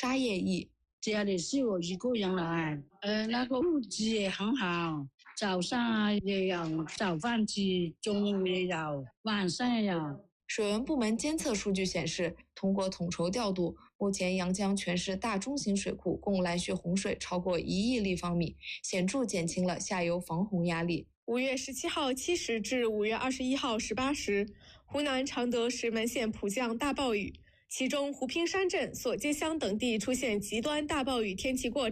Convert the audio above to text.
沙叶义。 家里是我一个人来，那个物资也很好，早上也有早饭吃，中午也有，晚上也有。 水文部门监测数据显示，通过统筹调度，目前阳江全市大中型水库共来蓄洪水超过1亿立方米，显著减轻了下游防洪压力。 5月17号7时至5月21号18时，湖南常德石门县普降大暴雨，其中湖坪山镇、索街乡等地出现极端大暴雨天气过程。